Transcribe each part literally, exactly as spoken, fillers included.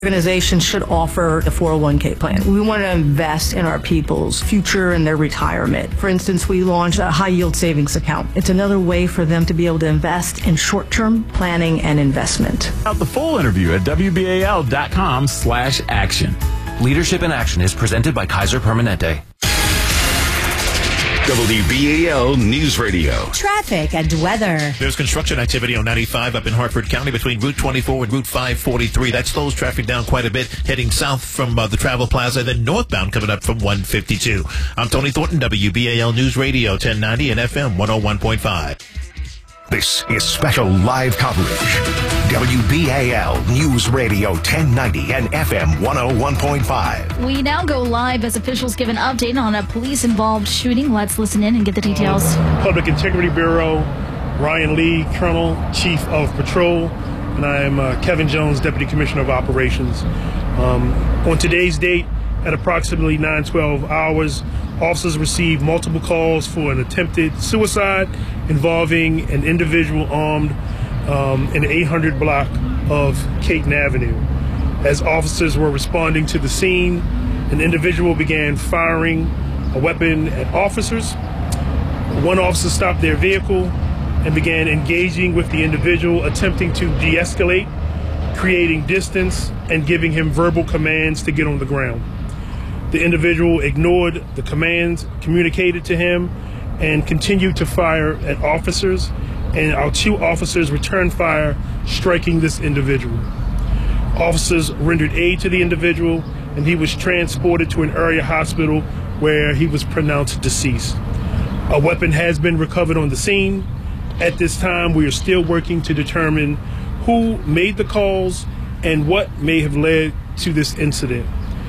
Organizations should offer a four oh one k plan. We want to invest in our people's future and their retirement. For instance, we launched a high yield savings account. It's another way for them to be able to invest in short-term planning and investment. Out the full interview at W B A L dot com slash action. Leadership in Action is presented by Kaiser Permanente. W B A L News Radio. Traffic and weather. There's construction activity on ninety-five up in Hartford County between Route twenty-four and Route five forty-three. That slows traffic down quite a bit, heading south from uh, the Travel Plaza, then northbound coming up from one fifty-two. I'm Tony Thornton, W B A L News Radio, ten ninety and F M one oh one point five. This is special live coverage. W B A L News Radio ten ninety and F M one oh one point five. We now go live as officials give an update on a police-involved shooting. Let's listen in and get the details. Public Integrity Bureau, Ryan Lee, Colonel, Chief of Patrol, and I am uh, Kevin Jones, Deputy Commissioner of Operations. Um, on today's date, at approximately nine twelve hours, officers received multiple calls for an attempted suicide involving an individual armed um, in the eight hundred block of Caton Avenue. As officers were responding to the scene, an individual began firing a weapon at officers. One officer stopped their vehicle and began engaging with the individual, attempting to de-escalate, creating distance, and giving him verbal commands to get on the ground. The individual ignored the commands communicated to him and continued to fire at officers, and our two officers returned fire, striking this individual. Officers rendered aid to the individual, and he was transported to an area hospital where he was pronounced deceased. A weapon has been recovered on the scene. At this time, we are still working to determine who made the calls and what may have led to this incident.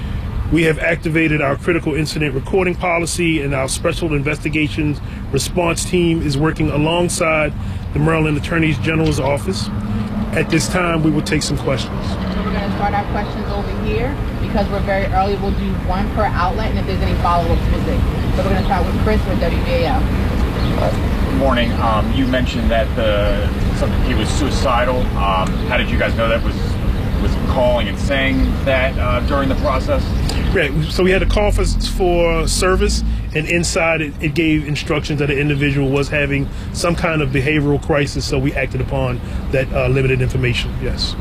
We have activated our critical incident recording policy, and our special investigations response team is working alongside the Maryland Attorney General's office. At this time, we will take some questions. So we're going to start our questions over here because we're very early. We'll do one per outlet, and if there's any follow-ups, we'll do. So we're going to start with Chris with W B A L. Uh, good morning. Um, you mentioned that the, something, he was suicidal. Um, how did you guys know that? Was was calling and saying that uh, during the process? Right. So we had a call for, for service, and inside it, it gave instructions that an individual was having some kind of behavioral crisis, so we acted upon that uh, limited information, yes.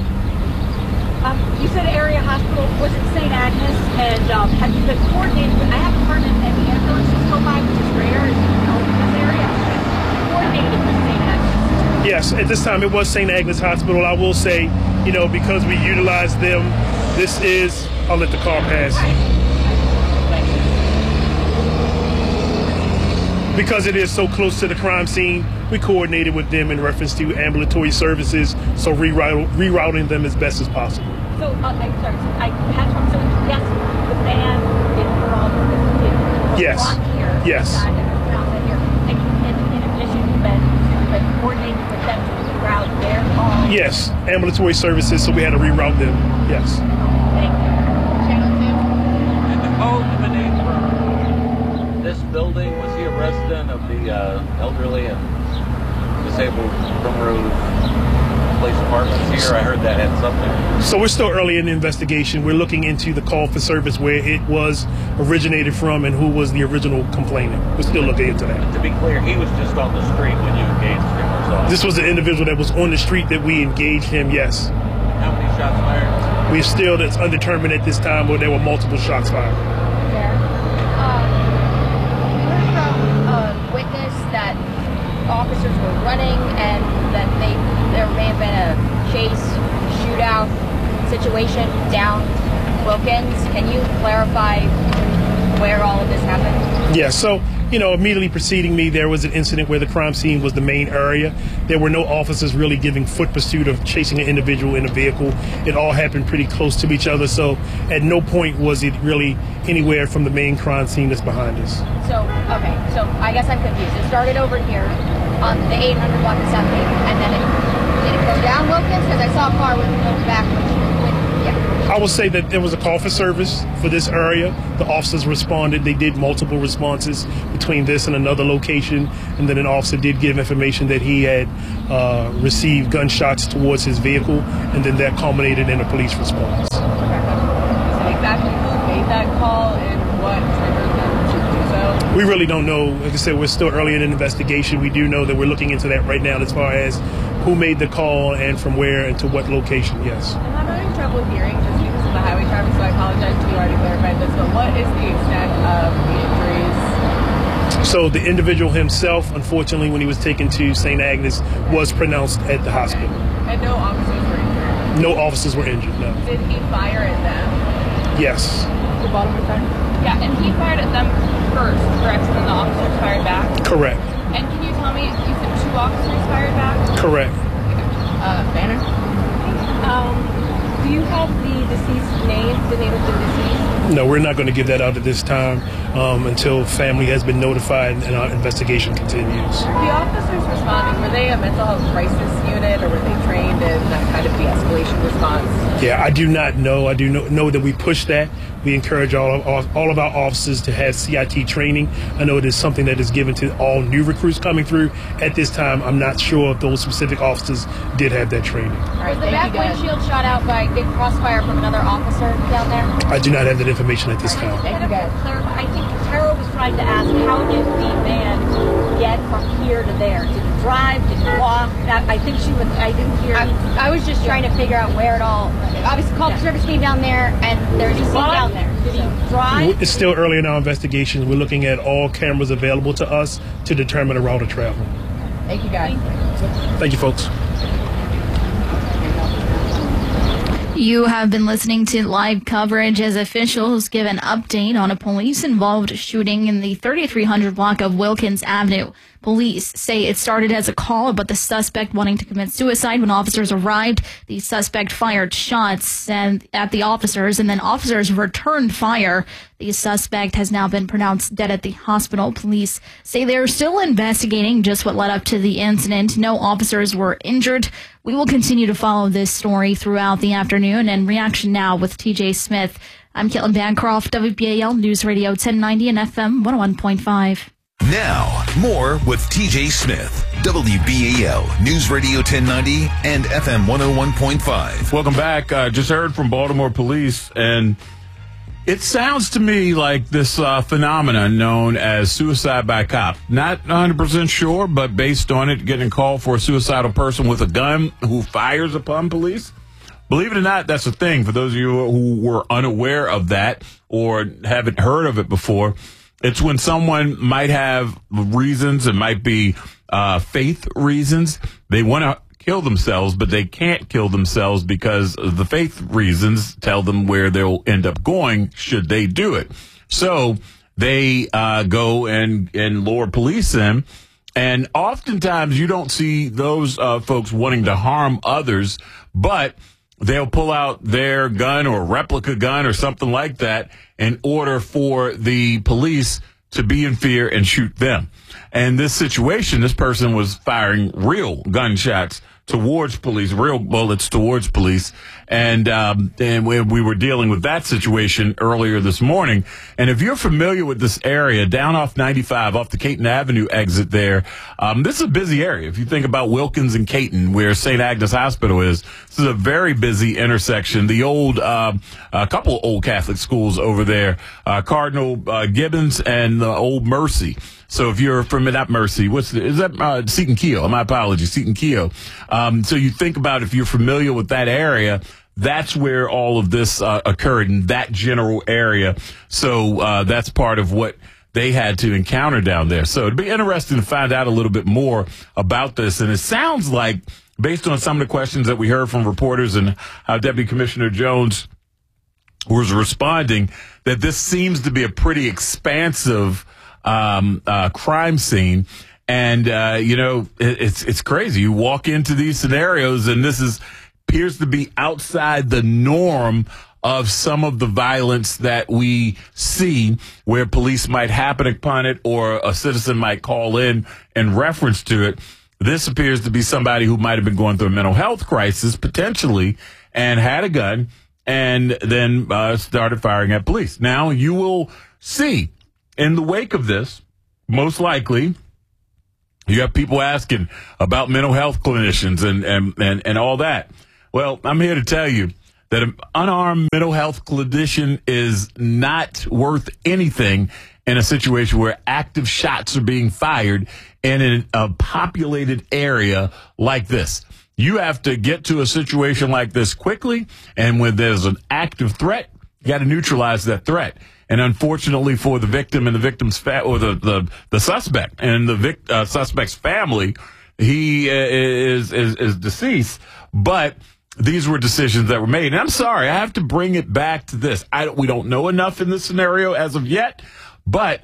Um, you said area hospital, was it Saint Agnes, and um, have you been coordinating? I haven't heard of any ambulances go by, which is rare, you know, in this area. Coordinated with Saint Agnes. Yes, at this time it was Saint Agnes Hospital. I will say, you know, because we utilized them, this is, I'll let the car pass. Because it is so close to the crime scene, we coordinated with them in reference to ambulatory services, so reroute, rerouting them as best as possible. So, uh, I'm sorry, so I had some, so yes, the van is for all of this. Yes, here, yes. Here. And in, in addition, you've been, you've been coordinating with them to reroute their call. Yes, ambulatory services, so we had to reroute them, yes. Thank you. And the code emanates from this building. Was he a resident of the uh, elderly and disabled Primrose Place apartments here? I heard that had something. So we're still early in the investigation. We're looking into the call for service, where it was originated from and who was the original complainant. We're still looking into that. To be clear, he was just on the street when you engaged him or something? This was an individual that was on the street that we engaged him, yes. How many shots fired? We're still, that's undetermined at this time, but there were multiple shots fired. There. Um, we heard from a witness that officers were running and that they there may have been a chase, shootout situation down Wilkins. Can you clarify where all of this happened? Yeah, so, you know, immediately preceding me, there was an incident where the crime scene was the main area. There were no officers really giving foot pursuit of chasing an individual in a vehicle. It all happened pretty close to each other, so at no point was it really anywhere from the main crime scene that's behind us. So, okay, so I guess I'm confused. It started over here on the eight hundred block of South Main, and then it, did it go down Wilkins? Because I saw a car with no back, which, with, yeah. I will say that there was a call for service for this area. The officers responded. They did multiple responses between this and another location, and then an officer did give information that he had uh, received gunshots towards his vehicle, and then that culminated in a police response. Exactly who made that call and what triggered them to do so? We really don't know. Like I said, we're still early in an investigation. We do know that we're looking into that right now as far as who made the call and from where and to what location, yes. And I'm having trouble hearing just because of the highway traffic, so I apologize if you already clarified this, but what is the extent of the injuries? So the individual himself, unfortunately, when he was taken to Saint Agnes, was pronounced at the hospital. And no officers were injured? No officers were injured, no. Did he fire at them? Yes. The bottom of the time? Yeah, and he fired at them first, correct? And then the officers fired back? Correct. And can you tell me, you said two officers fired back? Correct. Uh, Banner? Um, do you have the deceased name, the name of the deceased? No, we're not going to give that out at this time um, until family has been notified and our investigation continues. The officers responding, were they a mental health crisis unit, or were they trained in that kind of de-escalation response? Yeah, I do not know. I do know, know that we push that. We encourage all of, all, all of our officers to have C I T training. I know it is something that is given to all new recruits coming through. At this time, I'm not sure if those specific officers did have that training. All right, was the back windshield shot out by big crossfire from another officer down there? I do not have that information at this time. Thank you, guys. I think Tara was trying to ask, how did the van get from here to there? Did he drive? Did he walk? That, I think she was, I didn't hear. I, I was just trying to figure out where it all, obviously call for service came down there and there's a scene down there. Did he drive? It's still early in our investigations. We're looking at all cameras available to us to determine the route of travel. Thank you, guys. Thank you, folks. You have been listening to live coverage as officials give an update on a police-involved shooting in the thirty-three hundred block of Wilkins Avenue. Police say it started as a call about the suspect wanting to commit suicide. When officers arrived, the suspect fired shots and at the officers, and then officers returned fire. The suspect has now been pronounced dead at the hospital. Police say they're still investigating just what led up to the incident. No officers were injured. We will continue to follow this story throughout the afternoon. And Reaction Now with T J Smith. I'm Caitlin Bancroft, W B A L News Radio ten ninety and F M one oh one point five. Now, more with T J Smith, W B A L News Radio ten ninety and F M one oh one point five. Welcome back. Uh, just heard from Baltimore police, and it sounds to me like this uh, phenomenon known as suicide by cop. Not one hundred percent sure, but based on it, getting a call for a suicidal person with a gun who fires upon police. Believe it or not, that's a thing. For those of you who were unaware of that or haven't heard of it before, it's when someone might have reasons, it might be uh, faith reasons. They want to kill themselves, but they can't kill themselves because the faith reasons tell them where they'll end up going should they do it. So they uh, go and, and lure police in. And oftentimes you don't see those uh, folks wanting to harm others, but they'll pull out their gun or replica gun or something like that in order for the police to be in fear and shoot them. And this situation, this person was firing real gunshots towards police, real bullets towards police. And, um, and we, we were dealing with that situation earlier this morning. And if you're familiar with this area, down off ninety-five, off the Caton Avenue exit there, um, this is a busy area. If you think about Wilkins and Caton, where Saint Agnes Hospital is, this is a very busy intersection. The old, uh, a couple of old Catholic schools over there, uh, Cardinal uh, Gibbons and the Old Mercy. So if you're from, not Mercy, what's the, is that uh, Seton Keogh? My apologies, Seton Keogh. Um, so you think about if you're familiar with that area, that's where all of this uh, occurred, in that general area. So uh, that's part of what they had to encounter down there. So it'd be interesting to find out a little bit more about this. And it sounds like, based on some of the questions that we heard from reporters and how Deputy Commissioner Jones was responding, that this seems to be a pretty expansive um, uh, crime scene. And, uh, you know, it, it's, it's crazy. You walk into these scenarios and this is, appears to be outside the norm of some of the violence that we see, where police might happen upon it or a citizen might call in in reference to it. This appears to be somebody who might have been going through a mental health crisis potentially and had a gun and then uh, started firing at police. Now, you will see in the wake of this, most likely, you have people asking about mental health clinicians and, and, and, and all that. Well, I'm here to tell you that an unarmed mental health clinician is not worth anything in a situation where active shots are being fired in a populated area like this. You have to get to a situation like this quickly, and when there's an active threat, you got to neutralize that threat. And unfortunately for the victim and the victim's fa- or the, the, the suspect and the vic- uh, suspect's family, he uh, is, is is deceased, but these were decisions that were made. And I'm sorry, I have to bring it back to this. I don't, we don't know enough in this scenario as of yet, but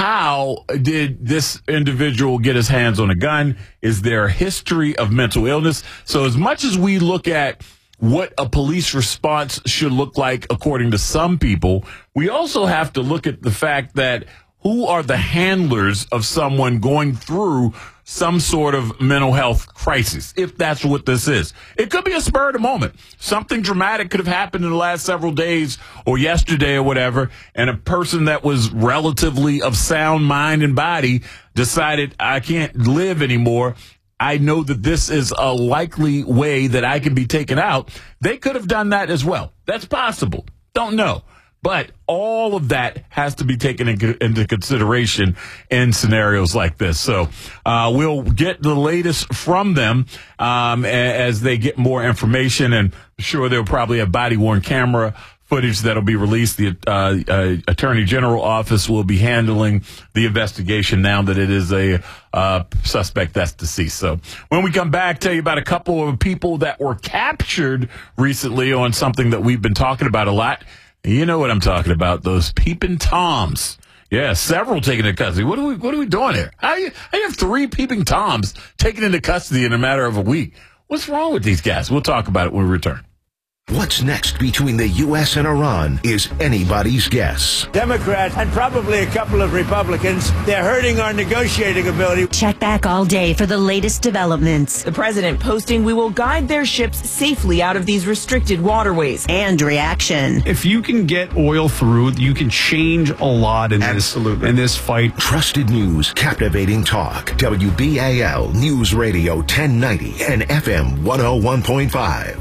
how did this individual get his hands on a gun? Is there a history of mental illness? So as much as we look at what a police response should look like according to some people, we also have to look at the fact that who are the handlers of someone going through some sort of mental health crisis, if that's what this is. It could be a spur of the moment. Something dramatic could have happened in the last several days or yesterday or whatever, and a person that was relatively of sound mind and body decided, I can't live anymore. I know that this is a likely way that I can be taken out. They could have done that as well. That's possible. Don't know. But all of that has to be taken into consideration in scenarios like this. So uh, we'll get the latest from them um, as they get more information. And I'm sure they'll probably have body-worn camera footage that'll be released. The uh, uh, Attorney General office will be handling the investigation now that it is a uh, suspect that's deceased. So when we come back, tell you about a couple of people that were captured recently on something that we've been talking about a lot. You know what I'm talking about, those peeping Toms. Yeah, several taken into custody. What are we, what are we doing here? How you, how you have three peeping Toms taken into custody in a matter of a week? What's wrong with these guys? We'll talk about it when we return. What's next between the U S and Iran is anybody's guess. Democrats and probably a couple of Republicans, they're hurting our negotiating ability. Check back all day for the latest developments. The president posting we will guide their ships safely out of these restricted waterways. And reaction. If you can get oil through, you can change a lot in this, in this fight. Trusted news, captivating talk. W B A L News Radio ten ninety and F M one oh one point five.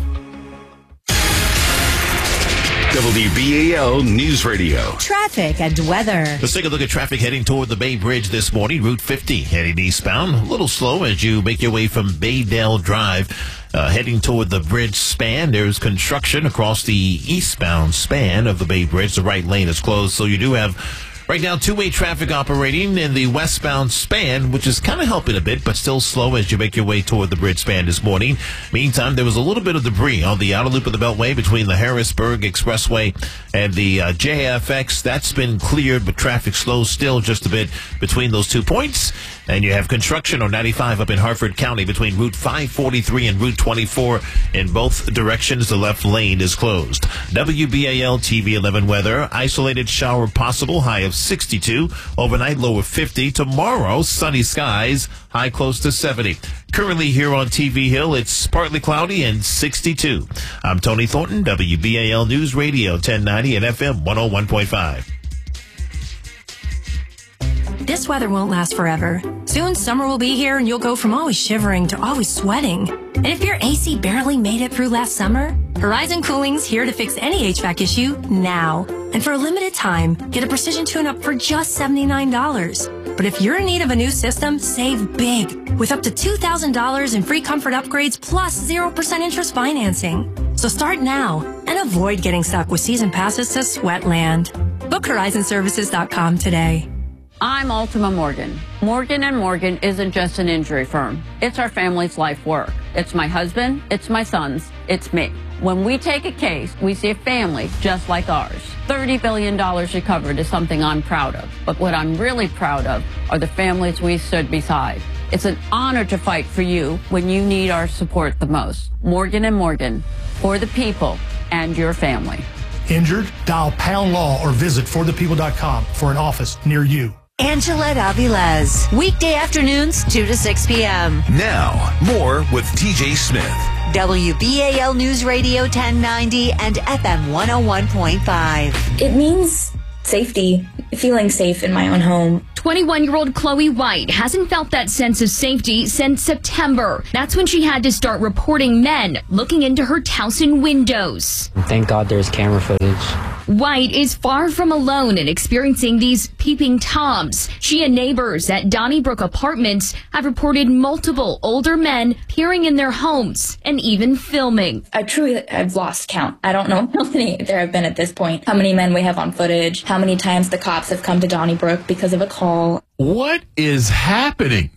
W B A L News Radio. Traffic and weather. Let's take a look at traffic heading toward the Bay Bridge this morning. Route fifty heading eastbound. A little slow as you make your way from Baydale Drive. Uh, heading toward the bridge span. There's construction across the eastbound span of the Bay Bridge. The right lane is closed, so you do have right now two-way traffic operating in the westbound span, which is kind of helping a bit, but still slow as you make your way toward the bridge span this morning. Meantime, there was a little bit of debris on the outer loop of the Beltway between the Harrisburg Expressway and the uh, J F X. That's been cleared, but traffic slows still just a bit between those two points. And you have construction on ninety-five up in Harford County between Route five forty-three and Route twenty-four. In both directions, the left lane is closed. W B A L T V eleven weather. Isolated shower possible, high of sixty-two. Overnight, low of fifty. Tomorrow, sunny skies, high close to seventy. Currently here on T V Hill, it's partly cloudy and sixty-two. I'm Tony Thornton, W B A L News Radio ten ninety and F M one oh one point five. This weather won't last forever. Soon summer will be here and you'll go from always shivering to always sweating. And if your A C barely made it through last summer, Horizon Cooling's here to fix any H V A C issue now. And for a limited time, get a precision tune-up for just seventy-nine dollars. But if you're in need of a new system, save big with up to two thousand dollars in free comfort upgrades plus zero percent interest financing. So start now and avoid getting stuck with season passes to Sweatland. Book Horizon Services dot com today. I'm Ultima Morgan. Morgan and Morgan isn't just an injury firm. It's our family's life work. It's my husband, it's my sons, it's me. When we take a case, we see a family just like ours. thirty billion dollars recovered is something I'm proud of. But what I'm really proud of are the families we stood beside. It's an honor to fight for you when you need our support the most. Morgan and Morgan, for the people and your family. Injured? Dial Pound Law or visit for the people dot com for an office near you. Angela Avilés. Weekday afternoons, two to six p.m. Now, more with T J Smith. W B A L News Radio ten ninety and F M one oh one point five. It means safety, feeling safe in my own home. twenty-one-year-old Chloe White hasn't felt that sense of safety since September. That's when she had to start reporting men looking into her Towson windows. Thank God there's camera footage. White is far from alone in experiencing these peeping Toms. She and neighbors at Donnybrook Apartments have reported multiple older men peering in their homes and even filming. I truly have lost count. I don't know how many there have been at this point, how many men we have on footage, how many times the cops have come to Donnybrook because of a call. What is happening?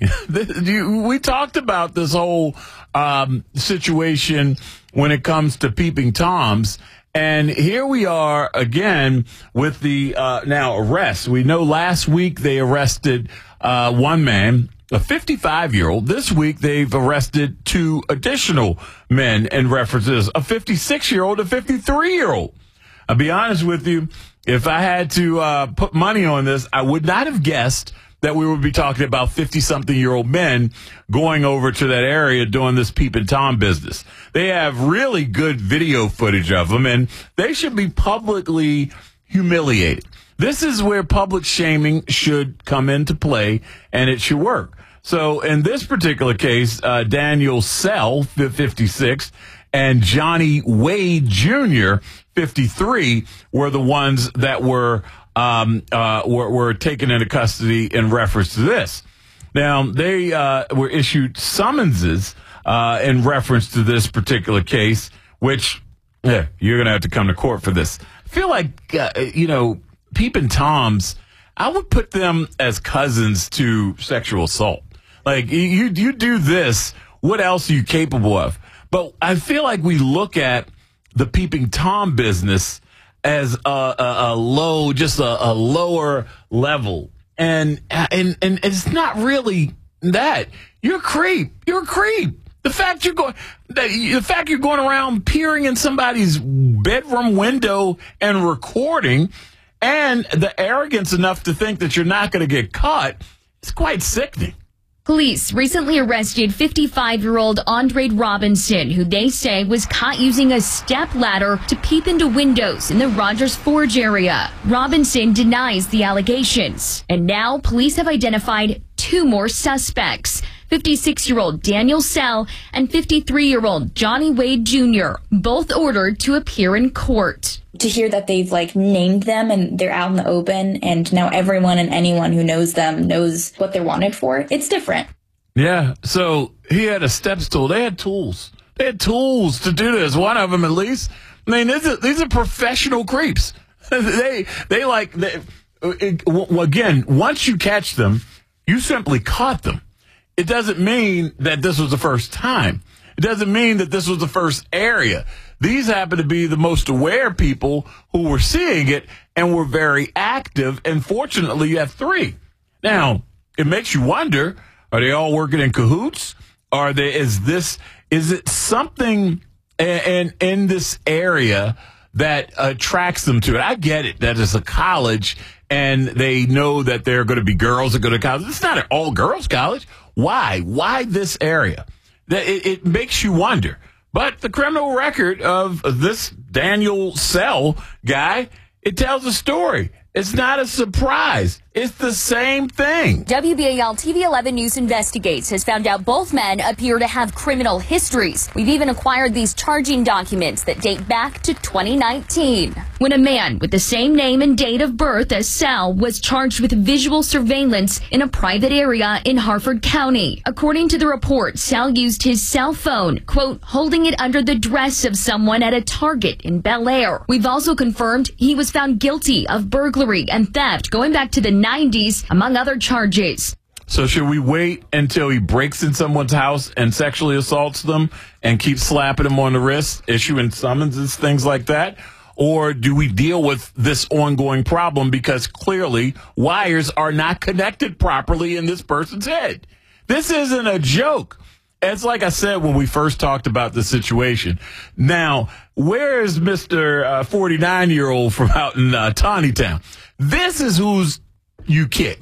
We talked about this whole um, situation when it comes to peeping Toms. And here we are again with the uh, now arrests. We know last week they arrested uh, one man, a fifty-five-year-old. This week they've arrested two additional men in references, a fifty-six-year-old, a fifty-three-year-old. I'll be honest with you, if I had to uh, put money on this, I would not have guessed that we would be talking about fifty-something-year-old men going over to that area doing this peeping Tom business. They have really good video footage of them, and they should be publicly humiliated. This is where public shaming should come into play, and it should work. So in this particular case, uh, Daniel Sell, fifty-six, and Johnny Wade Junior, fifty-three, were the ones that were Um, uh, were, were taken into custody in reference to this. Now, they uh, were issued summonses uh, in reference to this particular case, which, yeah, you're going to have to come to court for this. I feel like, uh, you know, peeping Toms, I would put them as cousins to sexual assault. Like, you, you do this, what else are you capable of? But I feel like we look at the peeping Tom business as a, a, a low, just a, a lower level. And, and, and it's not really that. You're a creep. You're a creep. The fact you're going, the, the fact you're going around peering in somebody's bedroom window and recording, and the arrogance enough to think that you're not going to get caught, is quite sickening. Police recently arrested fifty-five-year-old Andre Robinson, who they say was caught using a step ladder to peep into windows in the Rogers Forge area. Robinson denies the allegations, and now police have identified two more suspects, fifty-six-year-old Daniel Sell and fifty-three-year-old Johnny Wade Junior, both ordered to appear in court. To hear that they've like named them and they're out in the open and now everyone and anyone who knows them knows what they're wanted for, it's different. Yeah, so he had a step stool. They had tools. They had tools to do this, one of them at least. I mean, these are, these are professional creeps. they, they like, they, it, again, once you catch them, you simply caught them. It doesn't mean that this was the first time. It doesn't mean that this was the first area. These happen to be the most aware people who were seeing it and were very active. And fortunately, you have three. Now, it makes you wonder, are they all working in cahoots? Are they, is this, is it something in, in this area that attracts them to it? I get it. That it's a college and they know that there are going to be girls that go to college. It's not an all girls college. Why? Why this area? That it, it makes you wonder. But the criminal record of this Daniel Sell guy, it tells a story. It's not a surprise. It's the same thing. W B A L T V eleven News Investigates has found out both men appear to have criminal histories. We've even acquired these charging documents that date back to twenty nineteen, when a man with the same name and date of birth as Sell was charged with visual surveillance in a private area in Harford County. According to the report, Sell used his cell phone, quote, holding it under the dress of someone at a Target in Bel Air. We've also confirmed he was found guilty of burglary and theft going back to the nineties, among other charges. So should we wait until he breaks in someone's house and sexually assaults them and keep slapping them on the wrist, issuing summonses, things like that? Or do we deal with this ongoing problem because clearly wires are not connected properly in this person's head? This isn't a joke. It's like I said when we first talked about the situation. Now, where is Mister Uh, forty-nine-year-old from out in uh, Tawny Town? This is who's you kick.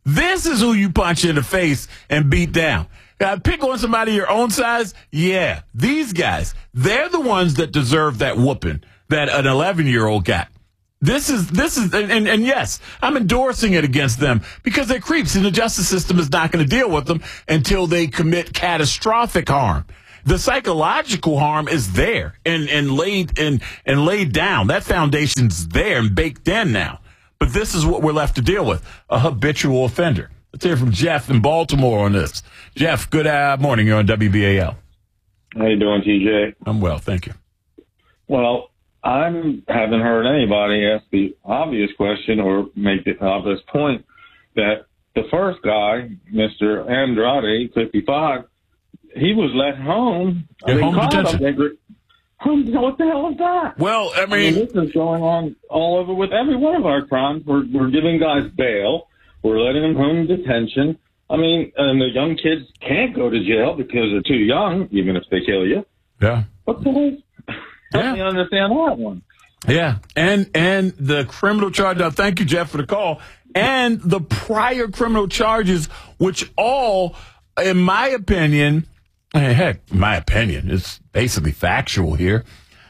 This is who you punch in the face and beat down. Uh, pick on somebody your own size. Yeah, these guys, they're the ones that deserve that whooping that an eleven-year-old got. This is, this is, and, and, and yes, I'm endorsing it against them because they're creeps and the justice system is not going to deal with them until they commit catastrophic harm. The psychological harm is there and, and laid and, and laid down. That foundation's there and baked in now. But this is what we're left to deal with, a habitual offender. Let's hear from Jeff in Baltimore on this. Jeff, good uh, morning. You're on W B A L. How you doing, T J? I'm well, thank you. Well, I haven't heard anybody ask the obvious question or make the obvious point that the first guy, Mister Andrade, fifty-five, he was let home. I Yeah, mean, home called detention. up, they were- What the hell is that? Well, I mean, I mean, this is going on all over with every one of our crimes. We're, we're giving guys bail. We're letting them home detention. I mean, and the young kids can't go to jail because they're too young, even if they kill you. Yeah. What the hell? Help me understand that one. Yeah, and and the criminal charge. Now, thank you, Jeff, for the call. And the prior criminal charges, which all, in my opinion, heck, my opinion, it's basically factual here.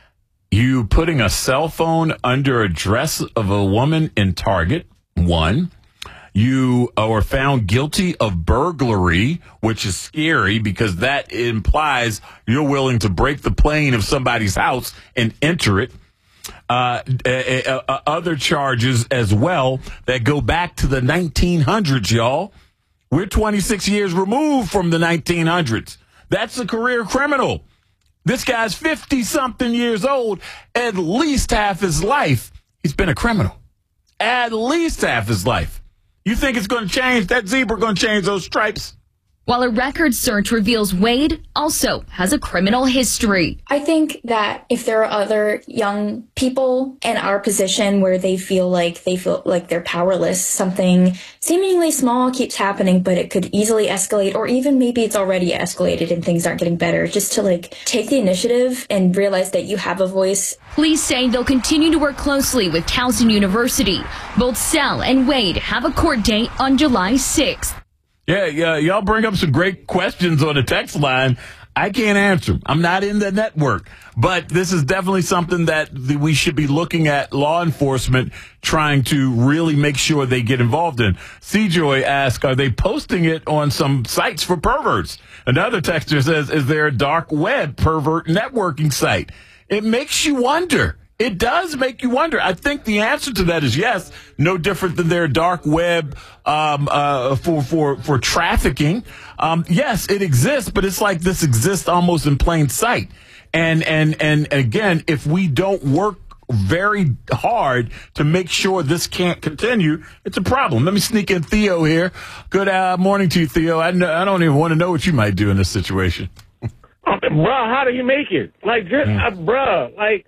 You putting a cell phone under a dress of a woman in Target, one. You were found guilty of burglary, which is scary because that implies you're willing to break the plane of somebody's house and enter it. Uh, uh, uh, other charges as well that go back to the nineteen hundreds, y'all. We're twenty-six years removed from the nineteen hundreds. That's a career criminal. This guy's fifty-something years old. At least half his life, he's been a criminal. At least half his life. You think it's going to change? That zebra going to change those stripes? While a record search reveals Wade also has a criminal history. I think that if there are other young people in our position where they feel like they feel like they're powerless, something seemingly small keeps happening, but it could easily escalate, or even maybe it's already escalated and things aren't getting better, just to like take the initiative and realize that you have a voice. Police say they'll continue to work closely with Towson University. Both Sal and Wade have a court date on July sixth. Yeah, yeah, y'all bring up some great questions on the text line. I can't answer them. I'm not in the network. But this is definitely something that we should be looking at law enforcement trying to really make sure they get involved in. C-Joy asks, are they posting it on some sites for perverts? Another texter says, is there a dark web pervert networking site? It makes you wonder. It does make you wonder. I think the answer to that is yes. No different than their dark web um, uh, for for for trafficking. Um, yes, it exists, but it's like this exists almost in plain sight. And and and again, if we don't work very hard to make sure this can't continue, it's a problem. Let me sneak in Theo here. Good uh, morning to you, Theo. I, know, I don't even want to know what you might do in this situation. Oh, bruh, how did he make it? Like, just, Yeah. uh, bruh, like,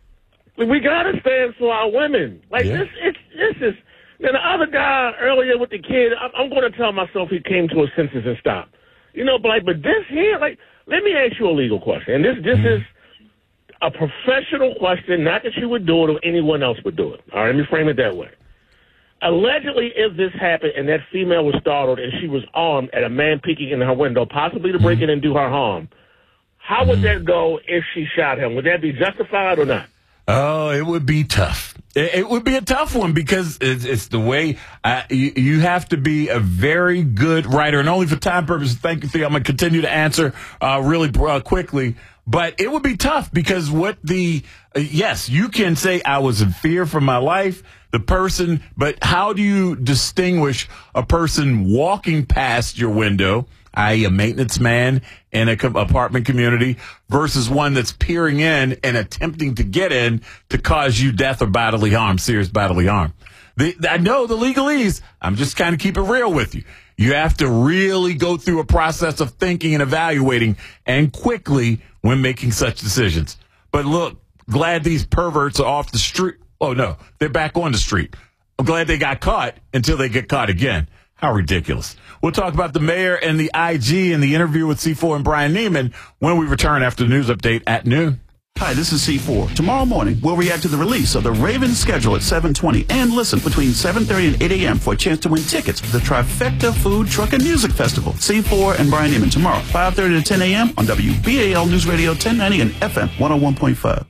we gotta stand for our women. Like Yeah. this, it's this is. Then the other guy earlier with the kid, I'm, I'm going to tell myself he came to his senses and stopped. You know, but like, but this here, like, let me ask you a legal question, and this this is a professional question. Not that you would do it or anyone else would do it. All right, let me frame it that way. Allegedly, if this happened and that female was startled and she was armed at a man peeking in her window, possibly to break in and do her harm, how would that go if she shot him? Would that be justified or not? Oh, it would be tough. It, it would be a tough one because it's, it's the way uh, you, you have to be a very good writer. And only for time purposes, thank you, Theo. I'm going to continue to answer uh, really uh, quickly. But it would be tough because what the, uh, yes, you can say I was in fear for my life, the person, but how do you distinguish a person walking past your window, that is a maintenance man in an com- apartment community, versus one that's peering in and attempting to get in to cause you death or bodily harm, serious bodily harm? The, I know the legalese. I'm just kind of keep it real with you. You have to really go through a process of thinking and evaluating and quickly when making such decisions. But look, glad these perverts are off the street. Oh, no, they're back on the street. I'm glad they got caught until they get caught again. How ridiculous. We'll talk about the mayor and the I G and the interview with C four and Brian Neiman when we return after the news update at noon. Hi, this is C four. Tomorrow morning, we'll react to the release of the Ravens schedule at seven twenty and listen between seven thirty and eight a.m. for a chance to win tickets for the Trifecta Food, Truck, and Music Festival. C four and Brian Neiman tomorrow, five thirty to ten a.m. on W B A L News Radio ten ninety and F M one oh one point five.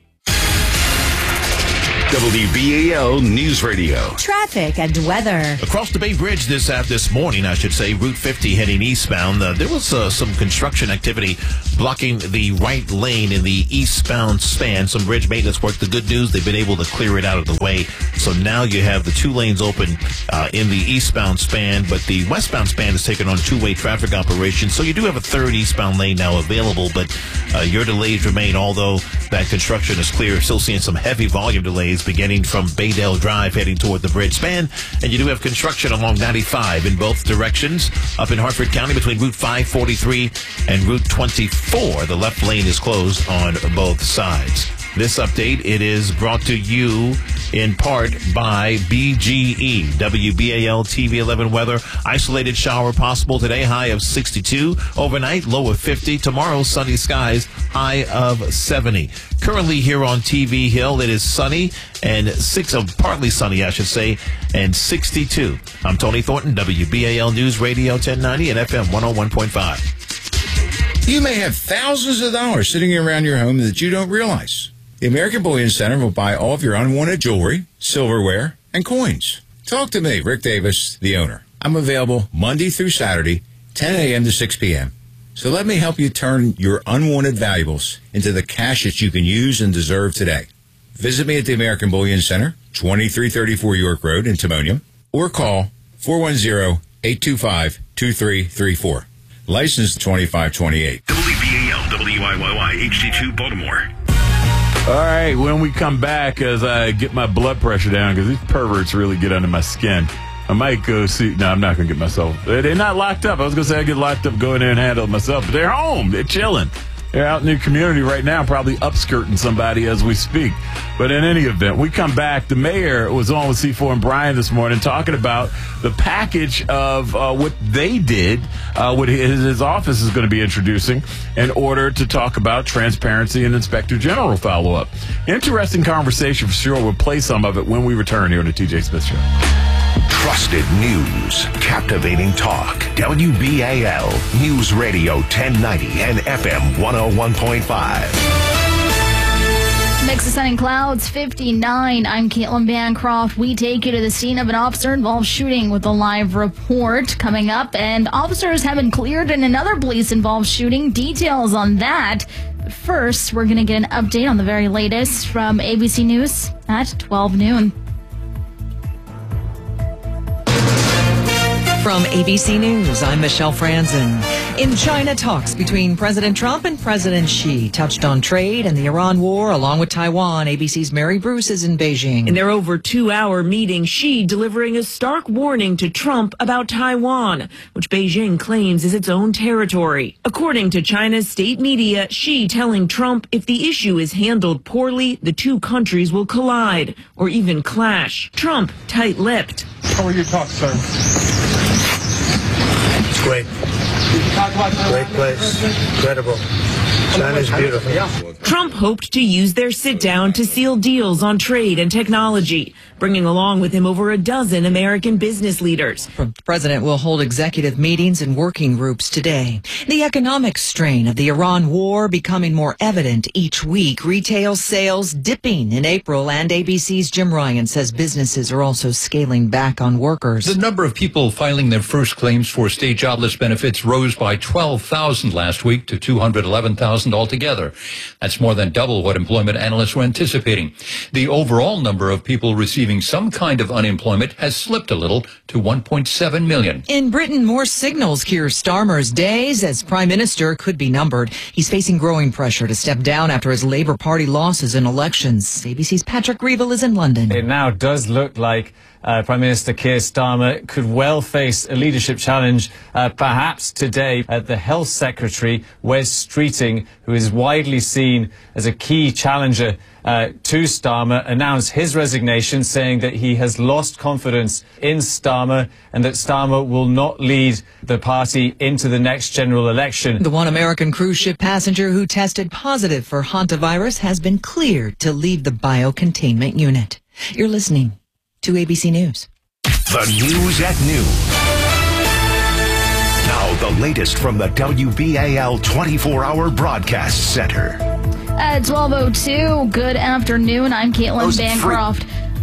W B A L News Radio. Traffic and weather. Across the Bay Bridge this uh, this morning, I should say, Route fifty heading eastbound, uh, there was uh, some construction activity blocking the right lane in the eastbound span. Some bridge maintenance work. The good news, they've been able to clear it out of the way. So now you have the two lanes open uh, in the eastbound span, but the westbound span is taking on two-way traffic operations. So you do have a third eastbound lane now available, but uh, your delays remain, although that construction is clear. Still seeing some heavy volume delays beginning from Baydale Drive heading toward the bridge span. And you do have construction along ninety-five in both directions up in Hartford County between Route five forty-three and Route twenty-four. The left lane is closed on both sides. This update, it is brought to you in part by B G E. W B A L T V eleven weather. Isolated shower possible today, high of sixty-two. Overnight, low of fifty. Tomorrow, sunny skies, high of seventy. Currently here on T V Hill, it is sunny and six of partly sunny, I should say, and sixty-two. I'm Tony Thornton, W B A L News Radio ten ninety and F M one oh one point five. You may have thousands of dollars sitting around your home that you don't realize. The American Bullion Center will buy all of your unwanted jewelry, silverware, and coins. Talk to me, Rick Davis, the owner. I'm available Monday through Saturday, ten a.m. to six p.m. So let me help you turn your unwanted valuables into the cash that you can use and deserve today. Visit me at the American Bullion Center, twenty-three thirty-four York Road in Timonium, or call four one zero, eight two five, two three three four. License twenty-five twenty-eight. W B A L W I Y Y H D two Baltimore. All right, when we come back, as I get my blood pressure down, because these perverts really get under my skin, I might go see. No, I'm not going to get myself. They're not locked up. I was going to say I get locked up, go in there and handle it myself, but they're home. They're chilling. They're out in the community right now, probably upskirting somebody as we speak. But in any event, we come back. The mayor was on with C four and Brian this morning talking about the package of uh, what they did, uh, what his, his office is going to be introducing in order to talk about transparency and Inspector General follow-up. Interesting conversation for sure. We'll play some of it when we return here on the T J Smith Show. Trusted news, captivating talk. W B A L News Radio ten ninety and F M one oh one point five. Mix of sun and clouds, fifty-nine. I'm Caitlin Bancroft. We take you to the scene of an officer-involved shooting with a live report coming up. And officers have been cleared in another police-involved shooting. Details on that. But first, we're going to get an update on the very latest from A B C News at twelve noon. From A B C News, I'm Michelle Franzen. In China, talks between President Trump and President Xi touched on trade and the Iran war, along with Taiwan. A B C's Mary Bruce is in Beijing. In their over two-hour meeting, Xi delivering a stark warning to Trump about Taiwan, which Beijing claims is its own territory. According to China's state media, Xi telling Trump if the issue is handled poorly, the two countries will collide or even clash. Trump tight-lipped. How are your talks, sir? It's great. Great place. Incredible. China's beautiful. Trump hoped to use their sit-down to seal deals on trade and technology, bringing along with him over a dozen American business leaders. The president will hold executive meetings and working groups today. The economic strain of the Iran war becoming more evident each week. Retail sales dipping in April, and A B C's Jim Ryan says businesses are also scaling back on workers. The number of people filing their first claims for state jobless benefits rose by twelve thousand last week to two hundred eleven thousand altogether. That's more than double what employment analysts were anticipating. The overall number of people receiving some kind of unemployment has slipped a little to one point seven million. In Britain, more signals Keir Starmer's days as prime minister could be numbered. He's facing growing pressure to step down after his Labour Party losses in elections. A B C's Patrick Greville is in London. It now does look like uh, Prime Minister Keir Starmer could well face a leadership challenge, uh, perhaps today. Uh, the Health Secretary, Wes Streeting, who is widely seen as a key challenger uh, to Starmer, announced his resignation, saying that he has lost confidence in Starmer and that Starmer will not lead the party into the next general election. The one American cruise ship passenger who tested positive for hantavirus has been cleared to leave the biocontainment unit. You're listening to A B C News. The news at noon. Now the latest from the W B A L twenty-four hour Broadcast Center. At twelve oh two, good afternoon. I'm Caitlin Bancroft.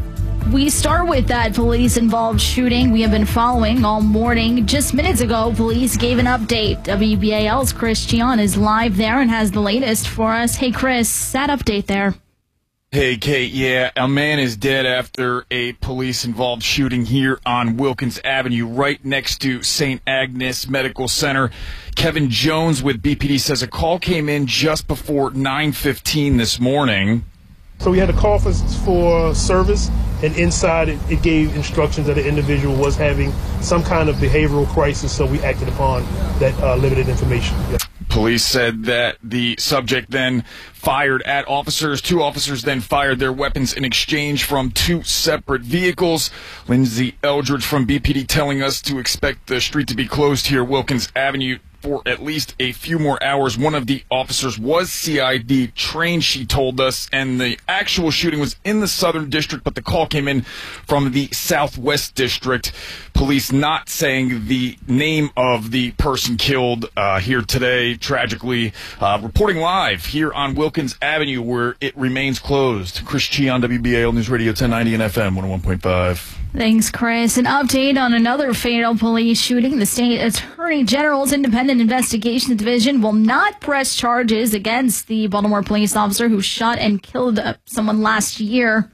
We start with that police-involved shooting we have been following all morning. Just minutes ago, police gave an update. W B A L's Chris Gian is live there and has the latest for us. Hey, Chris, that update there. Hey, Kate, yeah, a man is dead after a police-involved shooting here on Wilkins Avenue, right next to Saint Agnes Medical Center. Kevin Jones with B P D says a call came in just before nine fifteen this morning. So we had a call for, for service, and inside it, it gave instructions that the individual was having some kind of behavioral crisis, so we acted upon that uh, limited information. Yeah. Police said that the subject then fired at officers. Two officers then fired their weapons in exchange from two separate vehicles. Lindsay Eldridge from B P D telling us to expect the street to be closed here, Wilkins Avenue, for at least a few more hours. One of the officers was C I D trained, she told us, and the actual shooting was in the Southern District, but the call came in from the Southwest District. Police not saying the name of the person killed uh, here today, tragically. Uh, reporting live here on Wilkins Avenue, where it remains closed. Chris Chi on W B A L News Radio ten ninety and F M one oh one point five. Thanks, Chris. An update on another fatal police shooting. The state attorney general's independent investigation division will not press charges against the Baltimore police officer who shot and killed uh, someone last year.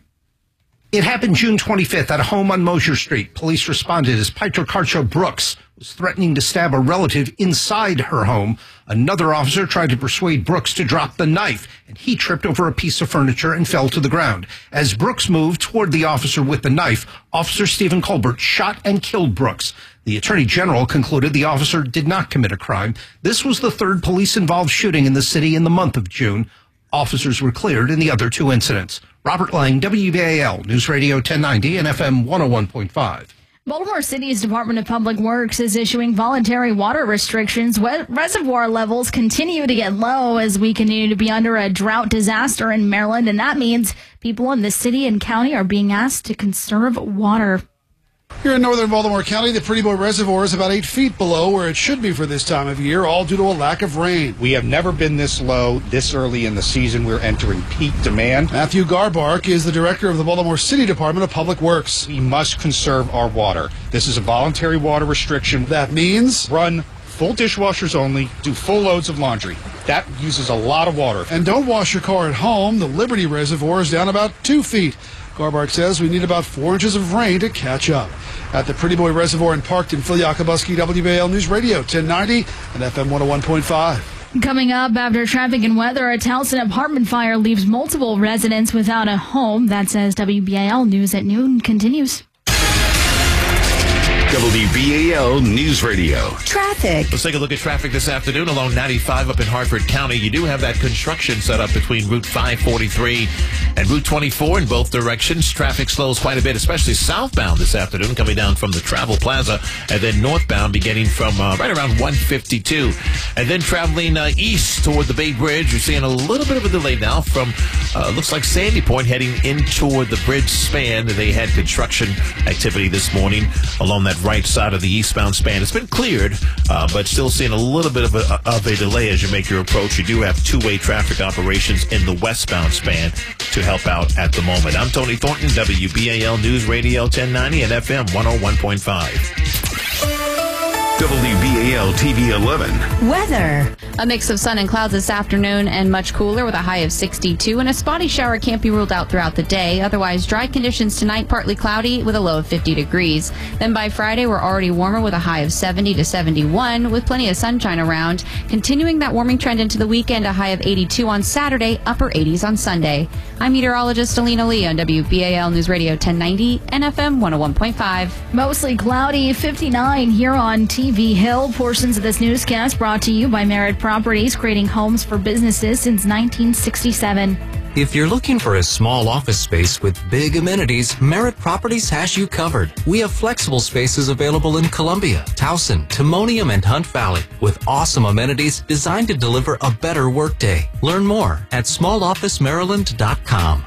It happened June twenty-fifth at a home on Mosier Street. Police responded as Pietro Carcho Brooks was threatening to stab a relative inside her home. Another officer tried to persuade Brooks to drop the knife, and he tripped over a piece of furniture and fell to the ground. As Brooks moved toward the officer with the knife, Officer Stephen Colbert shot and killed Brooks. The Attorney General concluded the officer did not commit a crime. This was the third police-involved shooting in the city in the month of June. Officers were cleared in the other two incidents. Robert Lang, W B A L News Radio ten ninety and F M one oh one point five. Baltimore City's Department of Public Works is issuing voluntary water restrictions. Reservoir levels continue to get low as we continue to be under a drought disaster in Maryland, and that means people in the city and county are being asked to conserve water. Here in northern Baltimore County, the Pretty Boy Reservoir is about eight feet below where it should be for this time of year, all due to a lack of rain. We have never been this low this early in the season. We're entering peak demand. Matthew Garbark is the director of the Baltimore City Department of Public Works. We must conserve our water. This is a voluntary water restriction. That means? Run full dishwashers only, do full loads of laundry. That uses a lot of water. And don't wash your car at home. The Liberty Reservoir is down about two feet. Garbark says we need about four inches of rain to catch up. At the Pretty Boy Reservoir in Parkton, Phil Yakubowski, W B A L News Radio ten ninety and F M one oh one point five. Coming up after traffic and weather, a Towson apartment fire leaves multiple residents without a home. That says W B A L News at noon continues. W B A L News Radio. Traffic. Let's take a look at traffic this afternoon along ninety-five up in Hartford County. You do have that construction set up between Route five forty-three and Route twenty-four in both directions. Traffic slows quite a bit, especially southbound this afternoon, coming down from the Travel Plaza, and then northbound beginning from uh, right around one fifty-two. And then traveling uh, east toward the Bay Bridge, you're seeing a little bit of a delay now from, uh, looks like Sandy Point heading in toward the bridge span. They had construction activity this morning along that right side of the eastbound span. It's been cleared, uh, but still seeing a little bit of a, of a delay as you make your approach. You do have two-way traffic operations in the westbound span to help out at the moment. I'm Tony Thornton, W B A L News Radio ten ninety and F M one oh one point five. W B A L T V eleven. Weather. A mix of sun and clouds this afternoon and much cooler with a high of sixty-two, and a spotty shower can't be ruled out throughout the day. Otherwise, dry conditions tonight, partly cloudy with a low of fifty degrees. Then by Friday, we're already warmer with a high of seventy to seventy-one with plenty of sunshine around. Continuing that warming trend into the weekend, a high of eighty-two on Saturday, upper eighties on Sunday. I'm meteorologist Alina Lee on W B A L News Radio ten ninety and F M one oh one point five. Mostly cloudy, fifty-nine here on T V Hill. Portions of this newscast brought to you by Merritt Properties, creating homes for businesses since nineteen sixty-seven. If you're looking for a small office space with big amenities, Merritt Properties has you covered. We have flexible spaces available in Columbia, Towson, Timonium, and Hunt Valley with awesome amenities designed to deliver a better workday. Learn more at small office maryland dot com.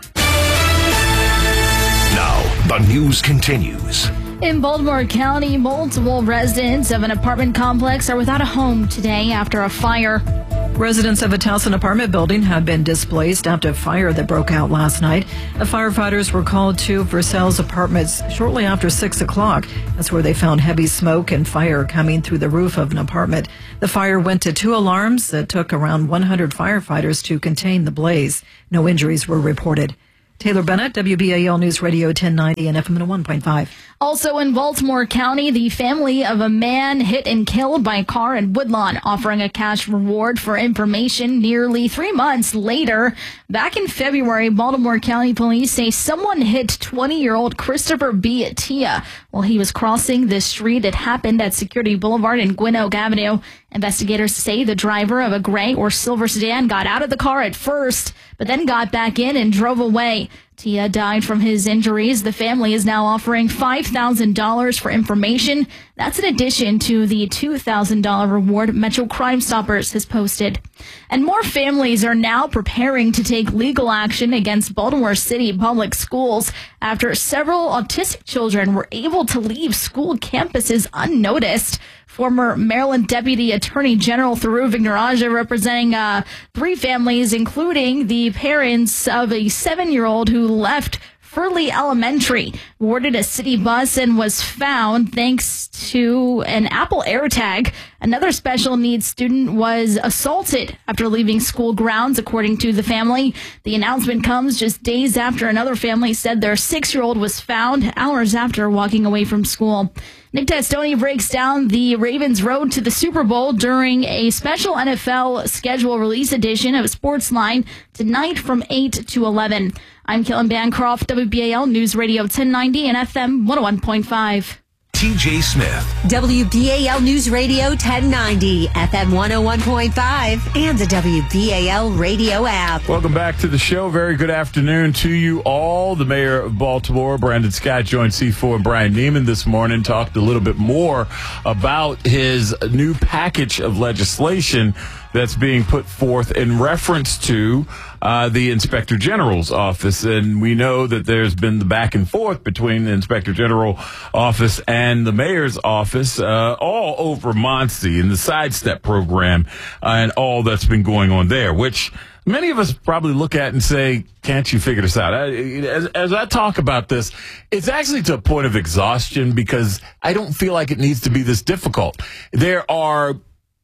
Now, the news continues. In Baltimore County, multiple residents of an apartment complex are without a home today after a fire. Residents of a Towson apartment building have been displaced after a fire that broke out last night. The firefighters were called to Versailles Apartments shortly after six o'clock. That's where they found heavy smoke and fire coming through the roof of an apartment. The fire went to two alarms that took around one hundred firefighters to contain the blaze. No injuries were reported. Taylor Bennett, W B A L News Radio ten ninety and F M one point five. Also in Baltimore County, the family of a man hit and killed by a car in Woodlawn offering a cash reward for information nearly three months later. Back in February, Baltimore County police say someone hit twenty-year-old Christopher B. Attia while he was crossing the street. It happened at Security Boulevard and Gwynn Oak Avenue. Investigators say the driver of a gray or silver sedan got out of the car at first, but then got back in and drove away. Tia died from his injuries. The family is now offering five thousand dollars for information. That's in addition to the two thousand dollars reward Metro Crime Stoppers has posted. And more families are now preparing to take legal action against Baltimore City Public Schools after several autistic children were able to leave school campuses unnoticed. Former Maryland Deputy Attorney General Thuroo Vignarajah representing uh, three families, including the parents of a seven-year-old who left Furley Elementary, boarded a city bus and was found thanks to an Apple AirTag. Another special needs student was assaulted after leaving school grounds, according to the family. The announcement comes just days after another family said their six-year-old was found hours after walking away from school. Nick Testoni breaks down the Ravens' road to the Super Bowl during a special N F L schedule release edition of Sportsline tonight from eight to eleven. I'm Killen Bancroft, W B A L News Radio ten ninety and F M one oh one point five. T J Smith. W B A L News Radio ten ninety, F M one oh one point five, and the W B A L radio app. Welcome back to the show. Very good afternoon to you all. The mayor of Baltimore, Brandon Scott, joined C four and Brian Neiman this morning, talked a little bit more about his new package of legislation that's being put forth in reference to uh, the Inspector General's office. And we know that there's been the back and forth between the Inspector General office and the mayor's office uh, all over Muncie and the Sidestep program uh, and all that's been going on there, which many of us probably look at and say, can't you figure this out? I, as, as I talk about this, it's actually to a point of exhaustion because I don't feel like it needs to be this difficult. There are,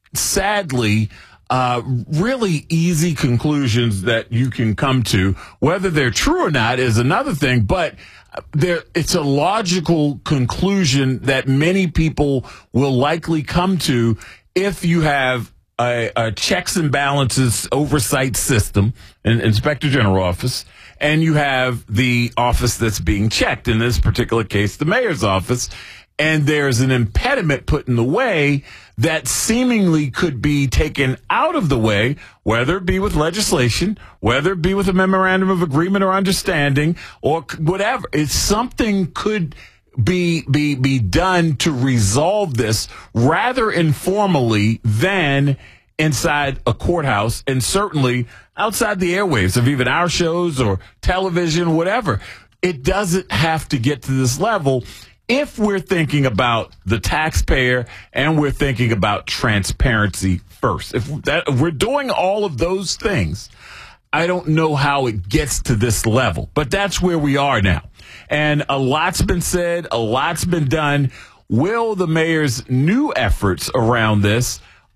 sadly, Uh, really easy conclusions that you can come to. Whether they're true or not is another thing, but there, it's a logical conclusion that many people will likely come to if you have a, a checks and balances oversight system, an Inspector General office, and you have the office that's being checked, in this particular case, the mayor's office, and there's an impediment put in the way that seemingly could be taken out of the way, whether it be with legislation, whether it be with a memorandum of agreement or understanding, or whatever. It's something could be be be done to resolve this rather informally than inside a courthouse, and certainly outside the airwaves of even our shows or television, whatever. It doesn't have to get to this level if we're thinking about the taxpayer and we're thinking about transparency first. If, that, if we're doing all of those things, I don't know how it gets to this level, but that's where we are now. And a lot's been said, a lot's been done. Will the mayor's new efforts around this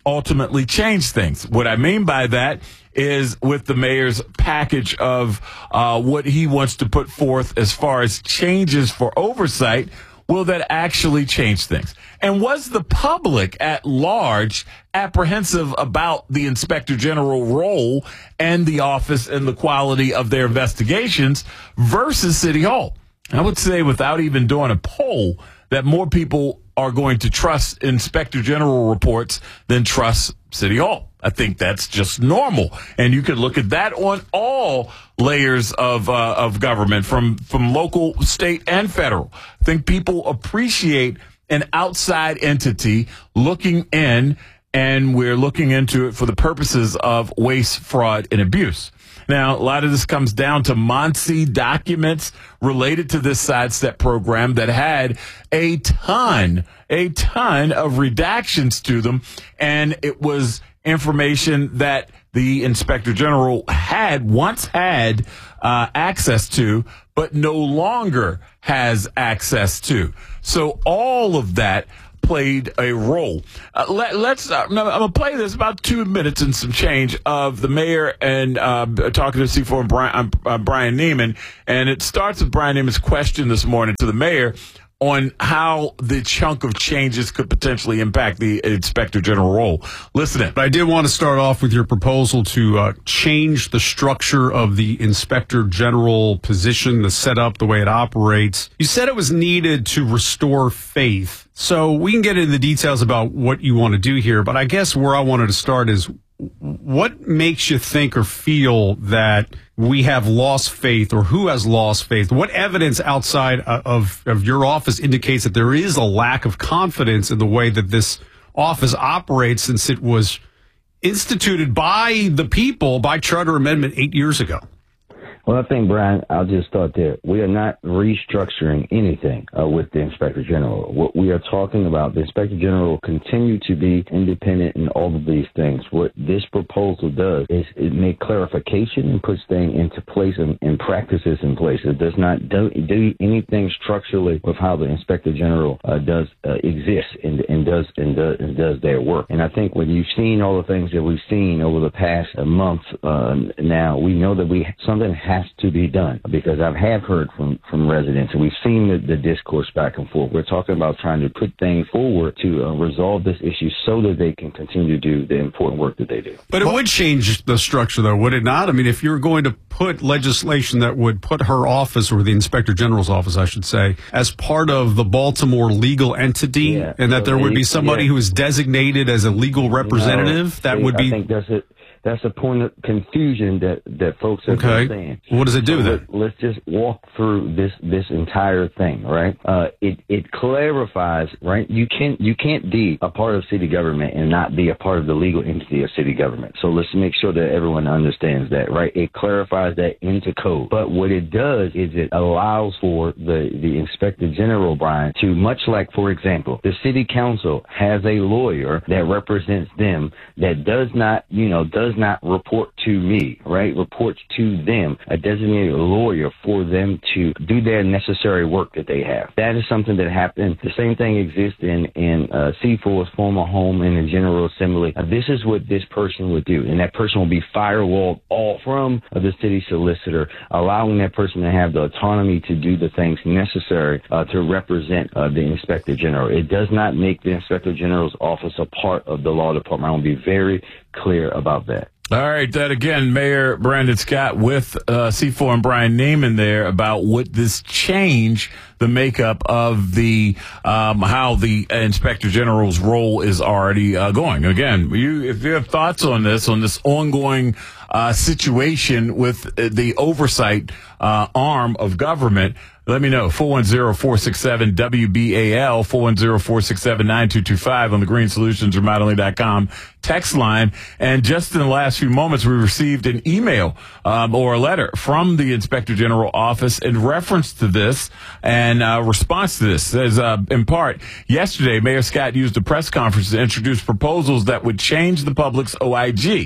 ultimately change things. What I mean by that is with the mayor's package of uh, what he wants to put forth as far as changes for oversight, will that actually change things? And was the public at large apprehensive about the Inspector General role and the office and the quality of their investigations versus City Hall? I would say, without even doing a poll, that more people are going to trust Inspector General reports than trust City Hall. I think that's just normal. And you could look at that on all layers of uh, of government, from, from local, state, and federal. I think people appreciate an outside entity looking in, and we're looking into it for the purposes of waste, fraud, and abuse. Now, a lot of this comes down to Monsi documents related to this sidestep program that had a ton, a ton of redactions to them, and it was information that the Inspector General had once had uh, access to, but no longer has access to. So all of that played a role. Uh, let, let's. Uh, I'm gonna play this about two minutes and some change of the mayor and uh, talking to C four and Brian, uh, Brian Neiman, and it starts with Brian Neiman's question this morning to the mayor on how the chunk of changes could potentially impact the Inspector General role. Listen in. But I did want to start off with your proposal to uh, change the structure of the Inspector General position, the setup, the way it operates. You said it was needed to restore faith. So we can get into the details about what you want to do here, but I guess where I wanted to start is, what makes you think or feel that we have lost faith, or who has lost faith? What evidence outside of, of your office indicates that there is a lack of confidence in the way that this office operates, since it was instituted by the people by charter amendment eight years ago? Well, I think, Brian, I'll just start there. We are not restructuring anything uh, with the Inspector General. What we are talking about, the Inspector General will continue to be independent in all of these things. What this proposal does is it makes clarification and puts things into place and, and practices in place. It does not do, do anything structurally with how the Inspector General uh, does uh, exist and, and does and does and does their work. And I think when you've seen all the things that we've seen over the past uh, month uh, now, we know that we something has to be done, because I have heard from, from residents, and we've seen the, the discourse back and forth. We're talking about trying to put things forward to uh, resolve this issue so that they can continue to do the important work that they do. But it would change the structure, though, would it not? I mean, if you're going to put legislation that would put her office, or the Inspector General's office, I should say, as part of the Baltimore legal entity, yeah, and that so there would be somebody yeah. who is designated as a legal representative, no, that would be... I think that's it. That's a point of confusion that, that folks are okay. saying. What does it do so then? Let, let's just walk through this this entire thing, right? Uh, it it clarifies, right? You can't you can't be a part of city government and not be a part of the legal entity of city government. So let's make sure that everyone understands that, right? It clarifies that into code. But what it does is it allows for the the Inspector General, Brian, to, much like, for example, the city council has a lawyer that represents them that does not, you know, does not report to me, right? Reports to them, a designated lawyer for them to do their necessary work that they have. That is something that happens. The same thing exists in, in uh, C four's former home in the General Assembly. Uh, this is what this person would do, and that person will be firewalled off from uh, the city solicitor, allowing that person to have the autonomy to do the things necessary uh, to represent uh, the Inspector General. It does not make the Inspector General's office a part of the law department. I want to be very clear about that. All right, that again, Mayor Brandon Scott with uh, C four and Brian Neiman there about what this change, the makeup of the um, how the Inspector General's role is already uh, going. Again, you if you have thoughts on this, on this ongoing uh, situation with the oversight uh, arm of government, let me know. four one zero, four six seven, W B A L, four one zero, four six seven, nine two two five on the green solutions remodeling dot com text line. And just in the last few moments, we received an email um, or a letter from the Inspector General office in reference to this and uh, response to this. Says, uh, in part, yesterday, Mayor Scott used a press conference to introduce proposals that would change the public's O I G.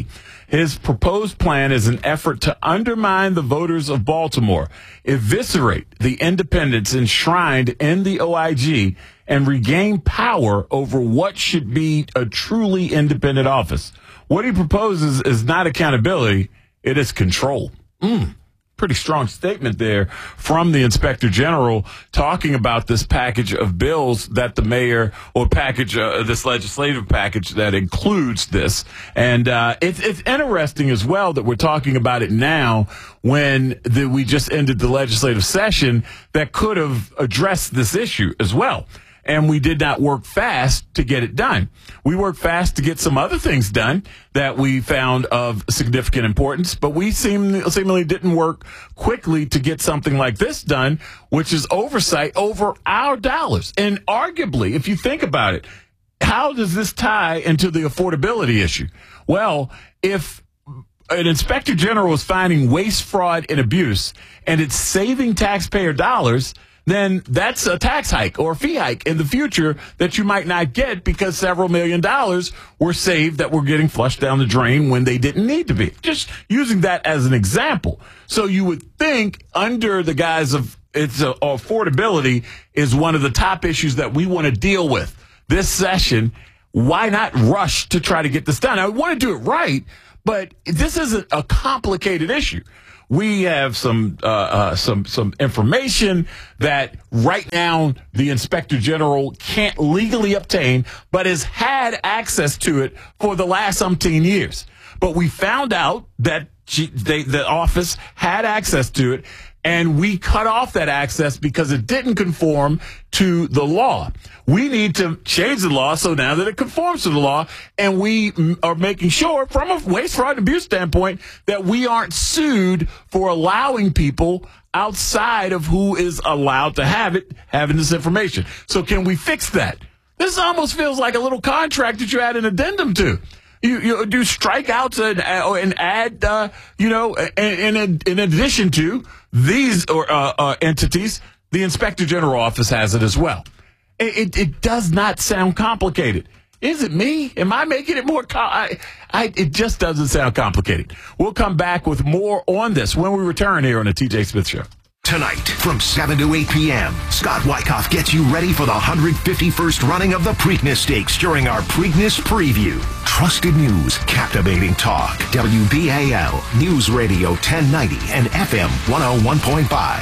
His proposed plan is an effort to undermine the voters of Baltimore, eviscerate the independence enshrined in the O I G, and regain power over what should be a truly independent office. What he proposes is not accountability, it is control. Mm. Pretty strong statement there from the Inspector General talking about this package of bills that the mayor or package, uh, this legislative package that includes this. And uh, it's, it's interesting as well that we're talking about it now when the, we just ended the legislative session that could have addressed this issue as well. And we did not work fast to get it done. We worked fast to get some other things done that we found of significant importance, but we seem, seemingly didn't work quickly to get something like this done, which is oversight over our dollars. And arguably, if you think about it, how does this tie into the affordability issue? Well, if an inspector general is finding waste, fraud, and abuse, and it's saving taxpayer dollars, then that's a tax hike or a fee hike in the future that you might not get because several million dollars were saved that were getting flushed down the drain when they didn't need to be. Just using that as an example. So you would think under the guise of it's a, affordability is one of the top issues that we want to deal with this session. Why not rush to try to get this done? I want to do it right, but this isn't a complicated issue. We have some uh, uh, some some information that right now the Inspector General can't legally obtain, but has had access to it for the last umpteen years. But we found out that she, they, the office had access to it, and we cut off that access because it didn't conform to the law. We need to change the law so now that it conforms to the law, and we are making sure from a waste, fraud, and abuse standpoint that we aren't sued for allowing people outside of who is allowed to have it, having this information. So can we fix that? This almost feels like a little contract that you add an addendum to. You, you do strikeouts and, and add, uh, you know, in, in, in addition to these or uh, uh, entities, the Inspector General office has it as well. It, it, it does not sound complicated. Is it me? Am I making it more? Com- I, I, it just doesn't sound complicated. We'll come back with more on this when we return here on the T J Smith Show. Tonight, from seven to eight p.m., Scott Wyckoff gets you ready for the one hundred fifty-first running of the Preakness Stakes during our Preakness Preview. Trusted news, captivating talk. W B A L, News Radio ten ninety and F M one oh one point five.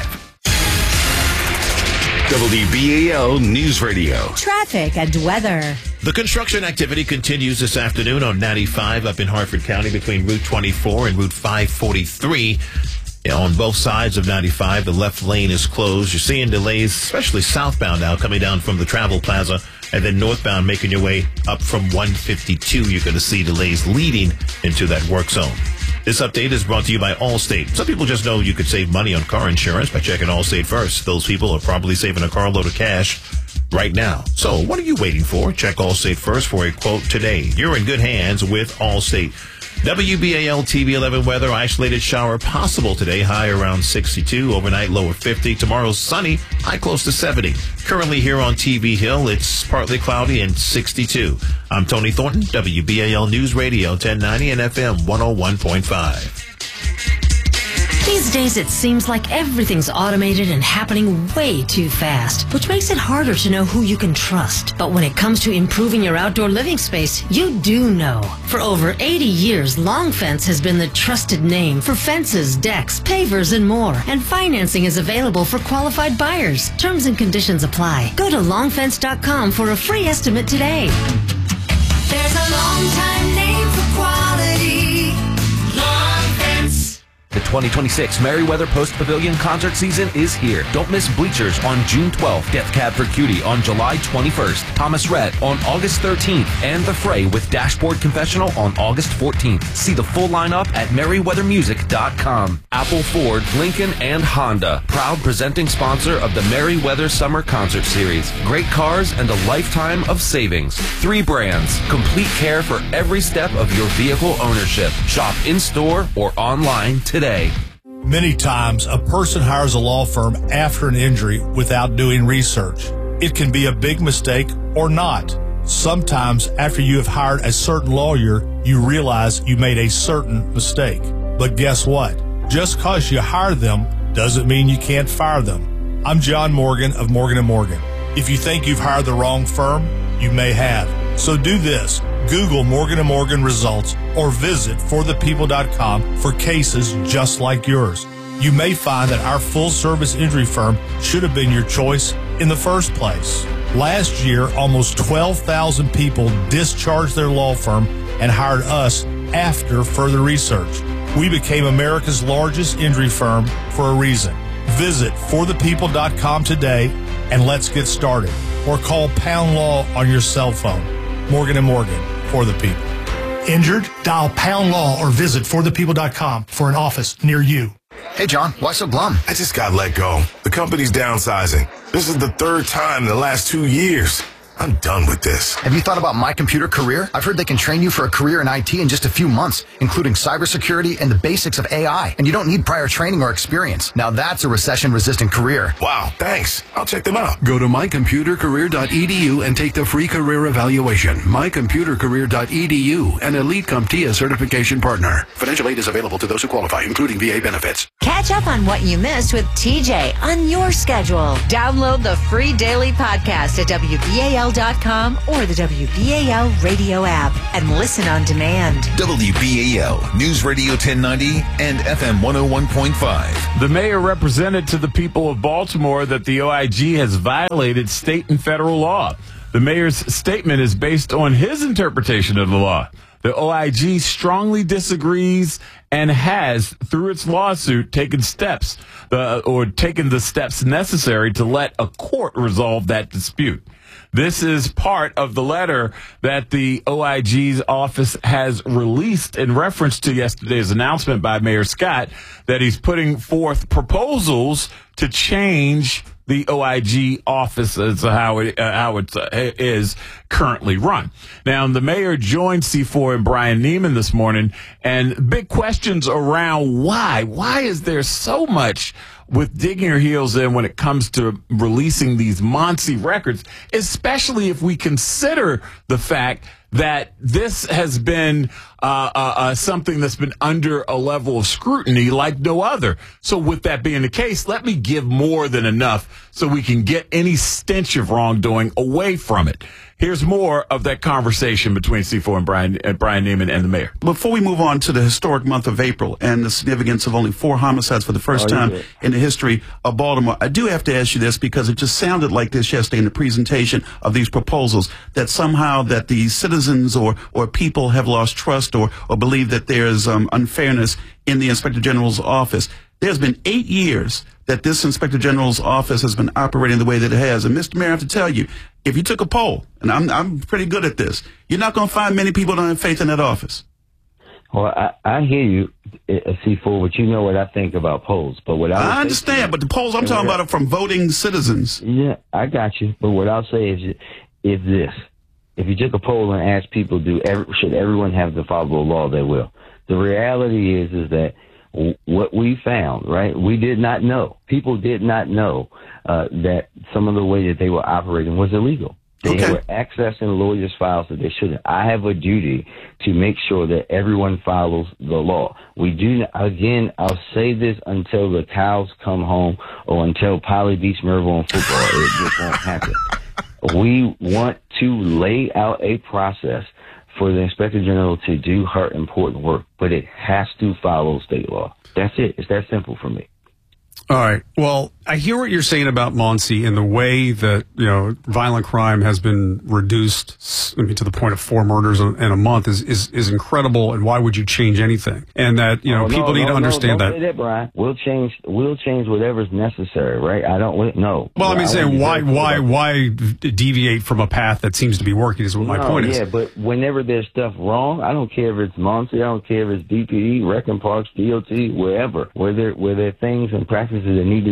W B A L News Radio. Traffic and weather. The construction activity continues this afternoon on ninety-five up in Harford County between Route twenty-four and Route five forty-three. On both sides of ninety-five, the left lane is closed. You're seeing delays, especially southbound now, coming down from the Travel Plaza, and then northbound making your way up from one fifty-two. You're going to see delays leading into that work zone. This update is brought to you by Allstate. Some people just know you could save money on car insurance by checking Allstate first. Those people are probably saving a carload of cash right now. So what are you waiting for? Check Allstate first for a quote today. You're in good hands with Allstate. W B A L T V eleven weather, isolated shower possible today, high around sixty-two, overnight lower fifty. Tomorrow's sunny, high close to seventy. Currently here on T V Hill, it's partly cloudy and sixty-two. I'm Tony Thornton, W B A L News Radio ten ninety and F M one oh one point five. These days, it seems like everything's automated and happening way too fast, which makes it harder to know who you can trust. But when it comes to improving your outdoor living space, you do know. For over eighty years, Long Fence has been the trusted name for fences, decks, pavers, and more. And financing is available for qualified buyers. Terms and conditions apply. Go to long fence dot com for a free estimate today. There's a long time name for quality. Long Fence. The twenty twenty-six Merriweather Post Pavilion concert season is here. Don't miss Bleachers on June twelfth, Death Cab for Cutie on July twenty-first, Thomas Rhett on August thirteenth, and The Fray with Dashboard Confessional on August fourteenth. See the full lineup at merriweather music dot com. Apple, Ford, Lincoln, and Honda, proud presenting sponsor of the Merriweather Summer Concert Series. Great cars and a lifetime of savings. Three brands, complete care for every step of your vehicle ownership. Shop in-store or online today. Many times, a person hires a law firm after an injury without doing research. It can be a big mistake or not. Sometimes after you have hired a certain lawyer, you realize you made a certain mistake. But guess what? Just because you hire them doesn't mean you can't fire them. I'm John Morgan of Morgan and Morgan. If you think you've hired the wrong firm, you may have. So do this. Google Morgan and Morgan results or visit for the people dot com for cases just like yours. You may find that our full-service injury firm should have been your choice in the first place. Last year, almost twelve thousand people discharged their law firm and hired us after further research. We became America's largest injury firm for a reason. Visit for the people dot com today and let's get started. Or call Pound Law on your cell phone. Morgan and Morgan, for the people. Injured? Dial Pound Law or visit for the people dot com for an office near you. Hey, John, why so glum? I just got let go. The company's downsizing. This is the third time in the last two years. I'm done with this. Have you thought about My Computer Career? I've heard they can train you for a career in I T in just a few months, including cybersecurity and the basics of A I. And you don't need prior training or experience. Now that's a recession-resistant career. Wow, thanks. I'll check them out. Go to my computer career dot e d u and take the free career evaluation. my computer career dot e d u, an Elite CompTIA certification partner. Financial aid is available to those who qualify, including V A benefits. Catch up on what you missed with T J on your schedule. Download the free daily podcast at W B A L dot com or the W B A L radio app and listen on demand. W B A L News Radio ten ninety and F M one oh one point five. The mayor represented to the people of Baltimore that the O I G has violated state and federal law. The mayor's statement is based on his interpretation of the law. The O I G strongly disagrees and has, through its lawsuit, taken steps uh, or taken the steps necessary to let a court resolve that dispute. This is part of the letter that the O I G's office has released in reference to yesterday's announcement by Mayor Scott that he's putting forth proposals to change the O I G office as how it uh, how it uh, is currently run. Now, the mayor joined C four and Brian Neiman this morning, and big questions around why. Why is there so much with digging your heels in when it comes to releasing these Monsi records, especially if we consider the fact that this has been uh, uh, uh, something that's been under a level of scrutiny like no other. So with that being the case, let me give more than enough so we can get any stench of wrongdoing away from it. Here's more of that conversation between C four and Brian, uh, Brian Neiman and the mayor. Before we move on to the historic month of April and the significance of only four homicides for the first oh, time in the history of Baltimore, I do have to ask you this because it just sounded like this yesterday in the presentation of these proposals, that somehow that the citizens or, or people have lost trust or, or believe that there's um, unfairness in the Inspector General's office. There's been eight years that this Inspector General's office has been operating the way that it has. And Mister Mayor, I have to tell you, if you took a poll, and I'm I'm pretty good at this, you're not going to find many people that don't have faith in that office. Well, I, I hear you, C four, but you know what I think about polls. But what I, I understand, but the polls I'm talking about are from voting citizens. Yeah, I got you. But what I'll say is, is this. If you took a poll and asked people, do every, should everyone have to follow the law, they will. The reality is, is that what we found, right, we did not know. People did not know uh, that some of the way that they were operating was illegal. They okay. were accessing lawyers' files that they shouldn't. I have a duty to make sure that everyone follows the law. We do, again, I'll say this until the cows come home or until Polly beats Mervo on football. It just won't happen. We want to lay out a process for the Inspector General to do her important work, but it has to follow state law. That's it. It's that simple for me. All right. Well, I hear what you're saying about Monsi and the way that, you know, violent crime has been reduced, I mean, to the point of four murders in a month is, is, is incredible. And why would you change anything? And that, you know, oh, no, people need no, to understand no, that. Don't say that, Brian. We'll change, we'll change whatever's necessary, right? I don't, no. Well, I mean, I saying why, why, why deviate from a path that seems to be working is what my no, point yeah, is. Yeah, but whenever there's stuff wrong, I don't care if it's Monsi, I don't care if it's D P D, Wrecking Parks, D O T, wherever, where there, where there are things and practices that need to be improved.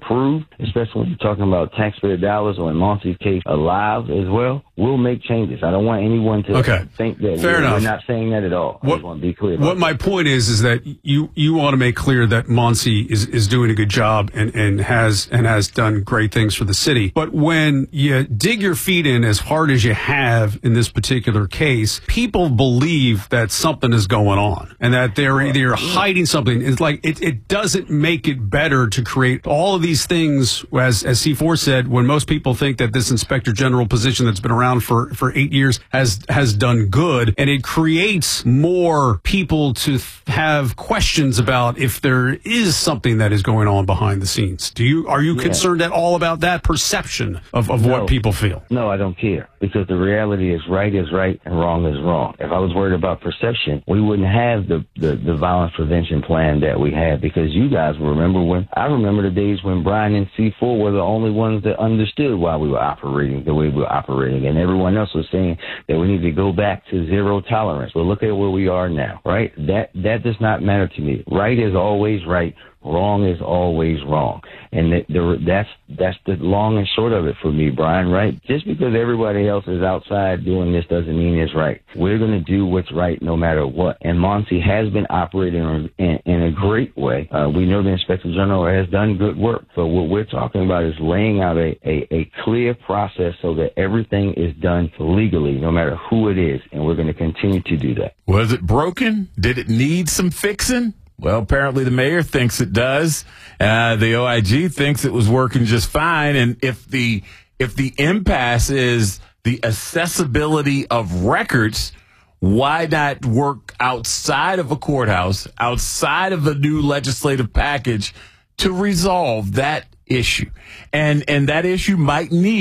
improved, especially when you're talking about taxpayer dollars or in Monty's case, lives as well, we'll make changes. I don't want anyone to Okay. think that Fair we're, enough. we're not saying that at all. I What- just want to be clear about What my point is is that you you want to make clear that Monty is, is doing a good job and, and has and has done great things for the city. But when you dig your feet in as hard as you have in this particular case, people believe that something is going on and that they're either hiding something. It's like it, it doesn't make it better to create all of these things, as as C four said, when most people think that this inspector general position that's been around for, for eight years has has done good, and it creates more people to th- have questions about if there is something that is going on behind the scenes. Do you are you Yeah. concerned at all about that perception of, of No. what people feel? No, I don't care, because the reality is right is right and wrong is wrong. If I was worried about perception, we wouldn't have the, the, the violence prevention plan that we have, because you guys remember when, I remember the days when Brian and C four were the only ones that understood why we were operating the way we were operating, and everyone else was saying that we need to go back to zero tolerance. Well, look at where we are now, right? That, that does not matter to me. Right is always right. Wrong is always wrong. And that, the, that's that's the long and short of it for me, Brian, right? Just because everybody else is outside doing this doesn't mean it's right. We're going to do what's right no matter what. And Monty has been operating in, in a great way. Uh, we know the Inspector General has done good work. But what we're talking about is laying out a, a, a clear process so that everything is done legally, no matter who it is. And we're going to continue to do that. Was it broken? Did it need some fixing? Well, apparently the mayor thinks it does. Uh, the O I G thinks it was working just fine. And if the if the impasse is the accessibility of records, why not work outside of a courthouse, outside of a new legislative package to resolve that issue? And and that issue might need